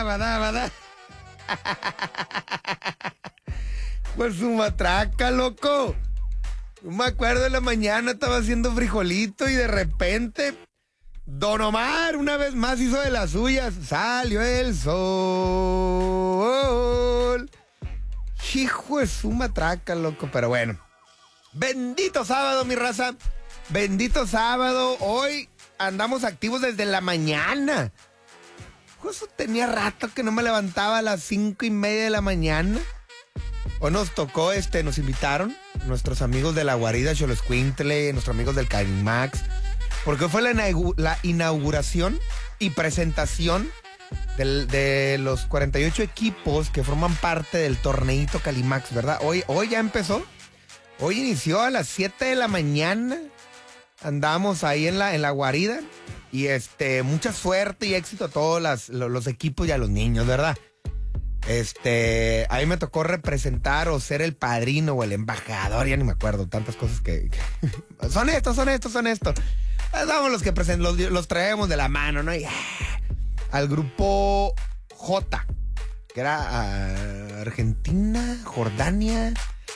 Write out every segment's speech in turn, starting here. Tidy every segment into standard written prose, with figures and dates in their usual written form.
badá. Pues su matraca, loco. No me acuerdo, en la mañana estaba haciendo frijolito y de repente Don Omar una vez más hizo de las suyas. Salió el sol. Hijo de su matraca, loco. Pero bueno. Bendito sábado, mi raza. Bendito sábado. Hoy andamos activos desde la mañana. Justo tenía rato que no me levantaba a las 5:30 de la mañana. Hoy nos tocó, nos invitaron nuestros amigos de la guarida Xoloscuintle, nuestros amigos del Calimax, porque hoy fue la inauguración y presentación de los 48 equipos que forman parte del torneito Calimax, ¿verdad? Hoy ya empezó. Hoy inició a las 7 de la mañana. Andamos ahí en la guarida. Y mucha suerte y éxito a todos los equipos y a los niños, ¿verdad? A mí me tocó representar o ser el padrino o el embajador, ya ni me acuerdo, tantas cosas que son estos. Somos los que los traemos de la mano, ¿no? Y, al grupo J, que era Argentina, Jordania,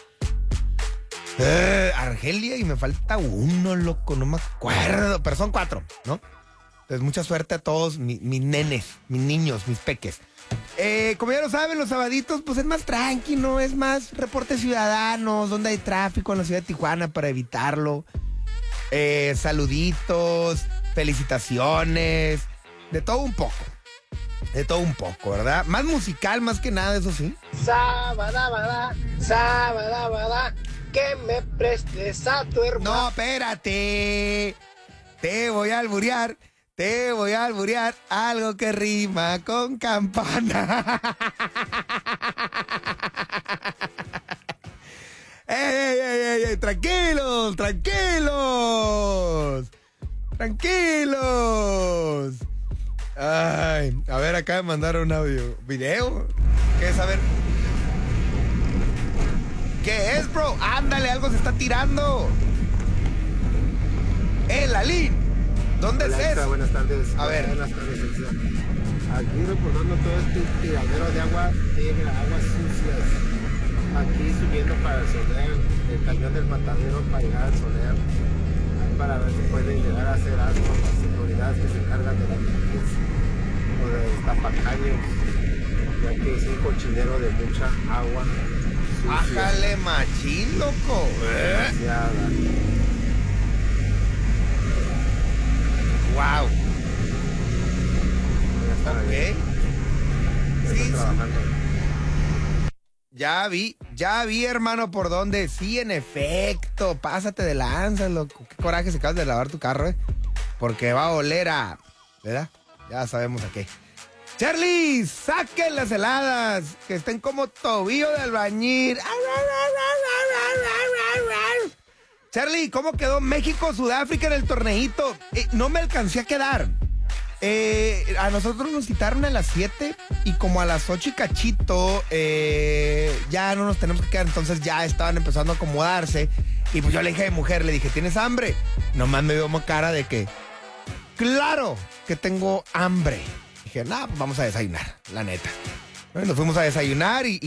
Argelia, y me falta uno, loco, no me acuerdo, pero son 4, ¿no? Entonces, mucha suerte a todos mis nenes, mis niños, mis peques. Como ya lo saben, los sabaditos, pues es más tranqui, ¿no? Es más reportes ciudadanos, donde hay tráfico en la ciudad de Tijuana para evitarlo. Saluditos, felicitaciones, de todo un poco, ¿verdad? Más musical, más que nada, eso sí. Sabadabada, que me prestes a tu hermano. No, espérate, te voy a alburear algo que rima con campana. ¡Ey! Tranquilos. Ay, a ver, acá me mandaron un audio. ¿Video? ¿Qué es? A ver. ¿Qué es, bro? Ándale, algo se está tirando. Lalín. ¿Dónde Hola, es eso? Buenas tardes. A ver. Buenas tardes, Elsa. Aquí reportando todo este tiradero de agua negra, aguas sucias. Aquí subiendo para el Soler, el camión del matadero para llegar al Soler. Ahí para ver si pueden llegar a hacer algo las seguridades que se encargan de la limpieza o de los tapacaños, ya que es un cochinero de mucha agua sucia. Ájale, machín, loco. Demasiada. Wow. Ok. Sí. Trabajando. Ya vi, hermano, por dónde. Sí, en efecto. Pásate de lanza, loco. Qué coraje se acabas de lavar tu carro, porque va a oler a... ¿verdad? Ya sabemos a qué. Charlie, saquen las heladas, que estén como tobillo de albañil. Charlie, ¿cómo quedó México-Sudáfrica en el torneito? No me alcancé a quedar. A nosotros nos citaron a las 7 y como a las 8 y cachito ya no nos tenemos que quedar. Entonces ya estaban empezando a acomodarse. Y pues yo le dije a mi mujer, le dije, ¿tienes hambre? Nomás me vio cara de que, claro que tengo hambre. Dije, pues vamos a desayunar, la neta. Bueno, nos fuimos a desayunar y